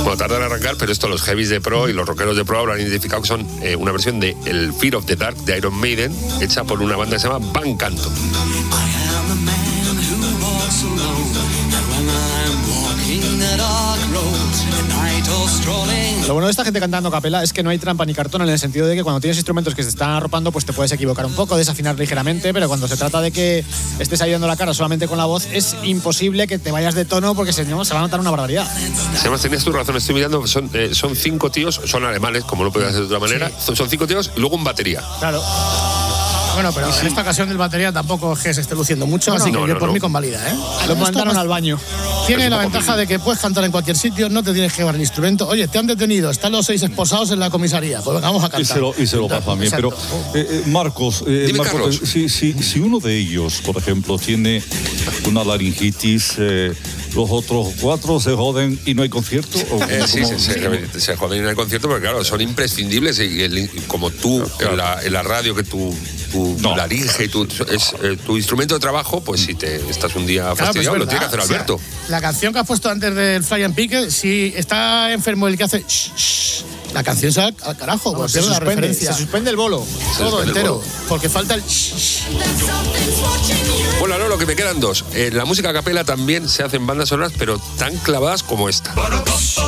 Bueno, tarda en arrancar, pero esto los heavies de pro y los rockeros de pro habrán identificado que son una versión de el Fear of the Dark de Iron Maiden, hecha por una banda que se llama Van Canto. Lo bueno de esta gente cantando a capela es que no hay trampa ni cartón, en el sentido de que cuando tienes instrumentos que se están arropando, pues te puedes equivocar un poco, desafinar ligeramente, pero cuando se trata de que estés ayudando la cara solamente con la voz, es imposible que te vayas de tono porque si no se va a notar una barbaridad. Además, tenías tu razón, estoy mirando, son 5 tíos, son alemanes, como no puede ser de otra manera, sí. Son 5 tíos y luego un batería. Claro. Bueno, pero en esta ocasión el batería tampoco es que se esté luciendo mucho, así que yo por mí convalida, ¿eh? Lo mandaron al baño. Tiene la ventaja de que puedes cantar en cualquier sitio, no te tienes que llevar el instrumento. Oye, te han detenido, están los 6 esposados en la comisaría, pues vamos a cantar. Y se lo pasan bien. Pero, Marcos, si uno de ellos, por ejemplo, tiene una laringitis, los otros 4 se joden y no hay concierto. Sí, se joden y no hay concierto, porque claro, son imprescindibles y como tú, claro. en la radio, que tu laringe y tu instrumento de trabajo, pues si te estás un día fastidiado, pues lo tiene que hacer Alberto. O sea, la canción que has puesto antes del Fly and Pique, si está enfermo el que hace la canción se va al carajo, no, se suspende el bolo, todo entero, porque falta el Bueno, no, lo que me quedan 2. La música a capela también se hace en bandas sonoras, pero tan clavadas como esta.